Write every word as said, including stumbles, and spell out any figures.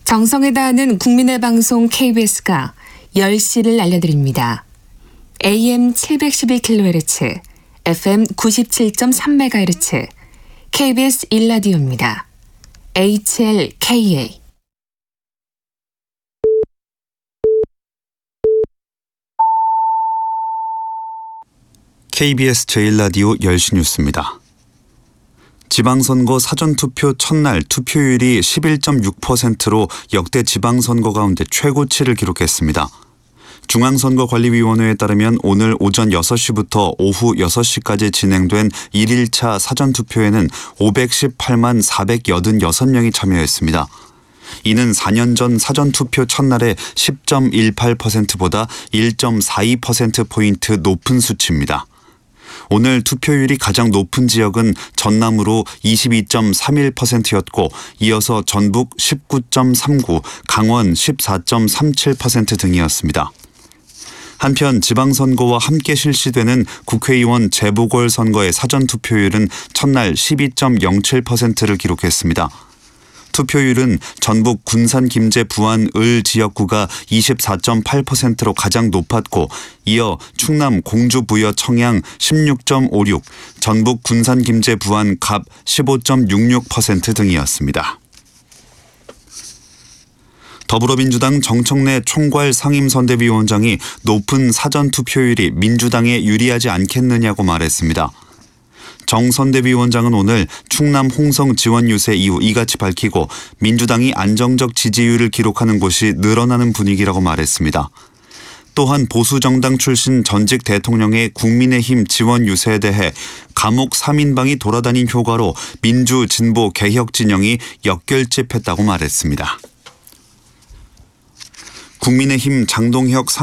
정성에 다하는 국민의 방송 케이비에스가 열 시를 알려드립니다. 에이엠 칠백십일 킬로헤르츠, 에프엠 구십칠 점 삼 메가헤르츠, 케이비에스 일 라디오입니다. 에이치엘케이에이 케이비에스 제일 라디오 열 시 뉴스입니다. 지방선거 사전투표 첫날 투표율이 십일 점 육 퍼센트로 역대 지방선거 가운데 최고치를 기록했습니다. 중앙선거관리위원회에 따르면 오늘 오전 여섯 시부터 오후 여섯 시까지 진행된 일 일차 사전투표에는 오백십팔만 사백팔십육 명이 참여했습니다. 이는 사 년 전 사전투표 첫날의 십 점 일팔 퍼센트보다 일 점 사이 퍼센트포인트 높은 수치입니다. 오늘 투표율이 가장 높은 지역은 전남으로 이십이 점 삼일 퍼센트였고 이어서 전북 십구 점 삼구, 강원 십사 점 삼칠 퍼센트 등이었습니다. 한편 지방선거와 함께 실시되는 국회의원 재보궐선거의 사전투표율은 첫날 십이 점 영칠 퍼센트를 기록했습니다. 투표율은 전북 군산 김제 부안 을 지역구가 이십사 점 팔 퍼센트로 가장 높았고 이어 충남 공주 부여 청양 십육 점 오육, 전북 군산 김제 부안 갑 십오 점 육육 퍼센트 등이었습니다. 더불어민주당 정청래 총괄 상임선대위원장이 높은 사전투표율이 민주당에 유리하지 않겠느냐고 말했습니다. 정 선대위원장은 오늘 충남 홍성 지원 유세 이후 이같이 밝히고 민주당이 안정적 지지율을 기록하는 곳이 늘어나는 분위기라고 말했습니다. 또한 보수정당 출신 전직 대통령의 국민의힘 지원 유세에 대해 감옥 삼 인방이 돌아다닌 효과로 민주, 진보, 개혁 진영이 역결집했다고 말했습니다. 국민의힘 장동혁 상